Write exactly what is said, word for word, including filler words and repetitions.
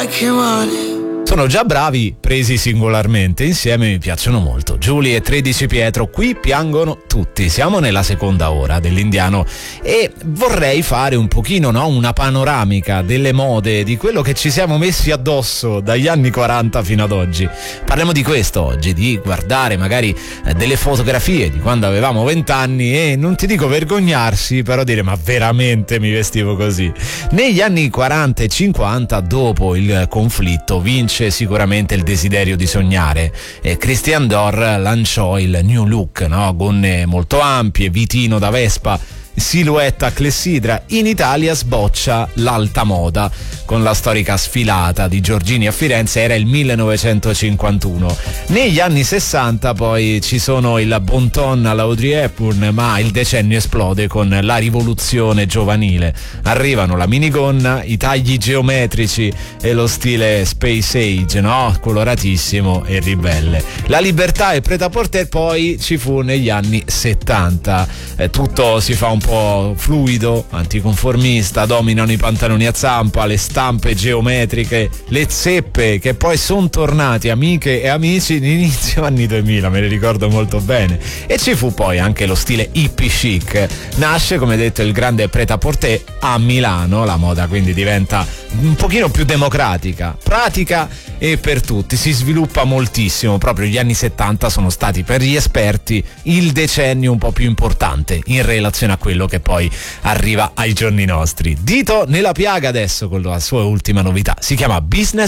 Sono già bravi presi singolarmente, insieme mi piacciono molto. Giulia e tredici Pietro, qui piangono tutti. Siamo nella seconda ora dell'Indiano e vorrei fare un pochino, no, una panoramica delle mode, di quello che ci siamo messi addosso dagli anni quaranta fino ad oggi. Parliamo di questo oggi, di guardare magari delle fotografie di quando avevamo vent'anni e non ti dico vergognarsi, però dire ma veramente mi vestivo così. Negli anni quaranta e cinquanta, dopo il conflitto, vince sicuramente il desiderio di sognare. eh, Christian Dior lanciò il New Look, no? Gonne molto ampie, vitino da Vespa, silhouette a clessidra. In Italia sboccia l'alta moda con la storica sfilata di Giorgini a Firenze, era il millenovecentocinquantuno. Negli anni sessanta poi ci sono il bon ton alla Audrey Hepburn, ma il decennio esplode con la rivoluzione giovanile. Arrivano la minigonna, i tagli geometrici e lo stile space age, no? Coloratissimo e ribelle. La libertà e pret-à-porter poi ci fu negli anni settanta. Eh, tutto si fa un po' fluido, anticonformista, dominano i pantaloni a zampa, le stampe geometriche, le zeppe, che poi sono tornati amiche e amici inizio anni duemila, me ne ricordo molto bene. E ci fu poi anche lo stile hippie chic. Nasce, come detto, il grande pret-à-porter a Milano, la moda quindi diventa un pochino più democratica, pratica e per tutti, si sviluppa moltissimo. Proprio gli anni settanta sono stati per gli esperti il decennio un po' più importante in relazione a quello che poi arriva ai giorni nostri. Dito nella piaga adesso con la sua ultima novità, si chiama Business